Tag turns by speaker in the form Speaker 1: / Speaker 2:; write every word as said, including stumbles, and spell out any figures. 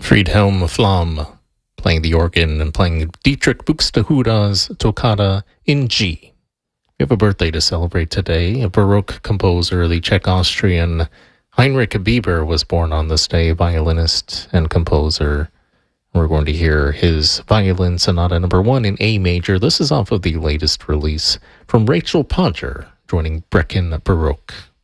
Speaker 1: Friedhelm Flamm playing the organ and playing Dietrich Buxtehude's Toccata in G. We have a birthday to celebrate today. A Baroque composer, the Czech Austrian Heinrich Bieber, was born on this day, violinist and composer. We're going to hear his Violin Sonata number one in A major. This is off of the latest release from Rachel Podger, joining Breckin Baroque.